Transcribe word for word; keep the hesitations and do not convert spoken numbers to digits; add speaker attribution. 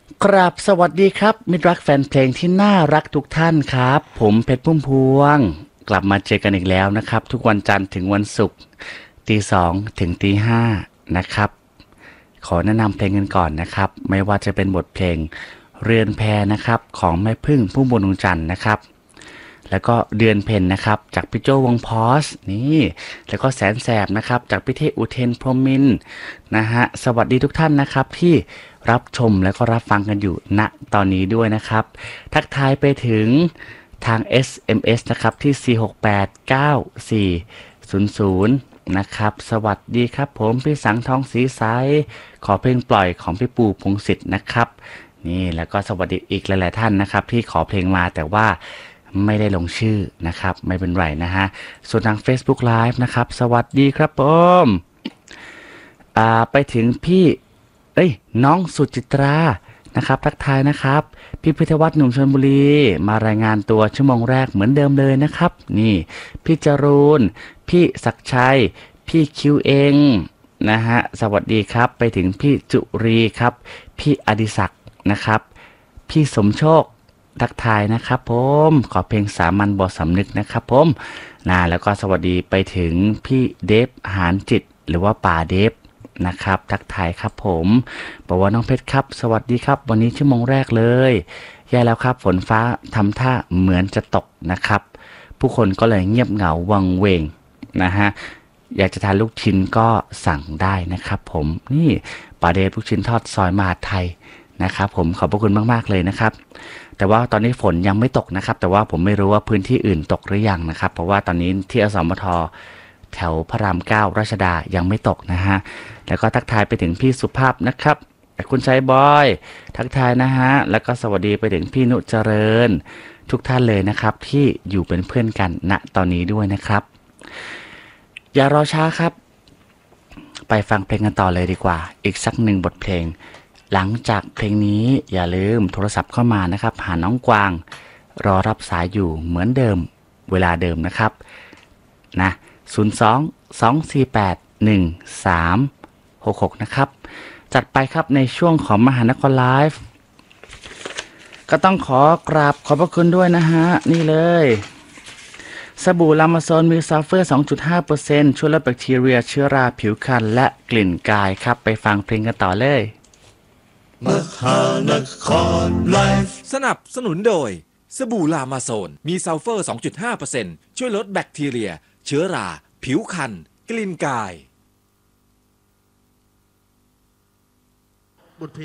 Speaker 1: กราบสวัสดีครับมิตรรักแฟนเพลงที่น่ารักทุกท่านครับผมเพชรพุ่มพวงกลับมาเจอกันอีกแล้วนะครับทุกวันจันทร์ถึงวันศุกร์ตีสองถึงตีห้านะครับขอแนะนำเพลงกันก่อนนะครับไม่ว่าจะเป็นบทเพลงเรือนแพนะครับของแม่พึ่งพุ่มพวงดวงจันทร์นะครับแล้วก็เดือนเพ็ญนะครับจากพี่โจวงพอสนี่แล้วก็แสนแสบนะครับจากพี่เทพอุเทนพรหมินทร์นะฮะสวัสดีทุกท่านนะครับที่รับชมและก็รับฟังกันอยู่ณตอนนี้ด้วยนะครับทักทายไปถึงทาง เอส เอ็ม เอส นะครับที่สี่ หก แปด เก้า สี่ ศูนย์ ศูนย์นะครับสวัสดีครับผมพี่สังทองสีใสขอเพลงปล่อยของพี่ปู่พงศิษฐ์นะครับนี่แล้วก็สวัสดีอีกหลายๆท่านนะครับที่ขอเพลงมาแต่ว่าไม่ได้ลงชื่อนะครับไม่เป็นไรนะฮะส่วนทาง Facebook Live นะครับสวัสดีครับผมอ่าไปถึงพี่เอ้ยน้องสุจิตรานะครับทักทายนะครับพี่พิทวัฒน์หนุ่มชลบุรีมารายงานตัวชั่วโมงแรกเหมือนเดิมเลยนะครับนี่พี่จรูนพี่ศักดิ์ชัยพี่คิวเองนะฮะสวัสดีครับไปถึงพี่จุรีครับพี่อดิศักดิ์นะครับพี่สมโชคทักทายนะครับผมขอเพลงสามัญบ่สำนึกนะครับผมนะแล้วก็สวัสดีไปถึงพี่เดฟหานจิตหรือว่าป่าเดฟนะครับทักทายครับผมบอกว่าน้องเพชรครับสวัสดีครับวันนี้ชั่วโมงแรกเลยแย่แล้วครับฝนฟ้าทำท่าเหมือนจะตกนะครับผู้คนก็เลยเงียบเหงาวังเวงนะฮะอยากจะทานลูกชิ้นก็สั่งได้นะครับผมนี่ป่าเดฟลูกชิ้นทอดซอยมหาดไทยนะครับผมขอบพระคุณมากๆเลยนะครับแต่ว่าตอนนี้ฝนยังไม่ตกนะครับแต่ว่าผมไม่รู้ว่าพื้นที่อื่นตกหรือยังนะครับเพราะว่าตอนนี้ที่อสมทแถวพระรามเก้าราชดายังไม่ตกนะฮะแล้วก็ทักทายไปถึงพี่สุภาพนะครับคุณชัยบอยทักทายนะฮะแล้วก็สวัสดีไปถึงพี่นุเจริญทุกท่านเลยนะครับที่อยู่เป็นเพื่อนกันณตอนนี้ด้วยนะครับอย่ารอช้าครับไปฟังเพลงกันต่อเลยดีกว่าอีกสักหนึ่งบทเพลงหลังจากเพลงนี้อย่าลืมโทรศัพท์เข้ามานะครับหาน้องกวางรอรับสายอยู่เหมือนเดิมเวลาเดิมนะครับนะศูนย์ สอง สอง สี่ แปด หนึ่ง สาม หก หกนะครับจัดไปครับในช่วงของมหานครไลฟ์ก็ต้องขอกราบขอบพระคุณด้วยนะฮะนี่เลยสบู่ลามาโซนมีซัลเฟอร์ สองจุดห้าเปอร์เซ็นต์ ช่วยลดแบคทีเรียเชื้อราผิวคันและกลิ่นกายครับไปฟังเพลงกันต่อเลย
Speaker 2: มหานครไลฟ์สนับสนุนโดยสบู่ลามาโซนมีซัลเฟอร์ สองจุดห้าเปอร์เซ็นต์ ช่วยลดแบคทีเรียเชื้อราผิวคันกลิ่นกาย